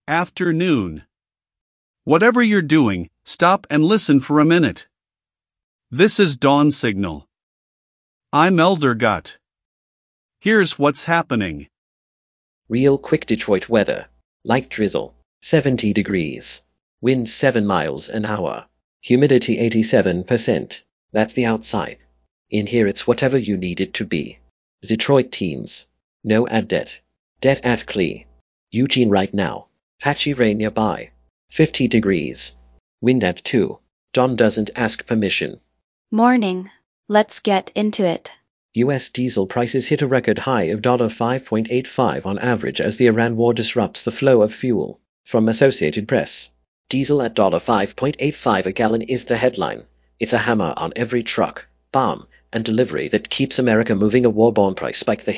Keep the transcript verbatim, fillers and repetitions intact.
Afternoon. Whatever you're doing, stop and listen for a minute. This is Dawn Signal. I'm Elder Gut. Here's what's happening. Real quick Detroit weather. Light drizzle. seventy degrees. Wind seven miles an hour. Humidity eighty-seven percent. That's the outside. In here it's whatever you need it to be. The Detroit teams. No ad det. Det at Clee. Eugene right now. Patchy rain nearby. fifty degrees. Wind at two. Dawn doesn't ask permission. Morning. Let's get into it. U S diesel prices hit a record high of five point eight five on average as the Iran war disrupts the flow of fuel. From Associated Press. Diesel at five point eight five a gallon is the headline. It's a hammer on every truck, bomb, and delivery that keeps America moving. A war-borne price spike. The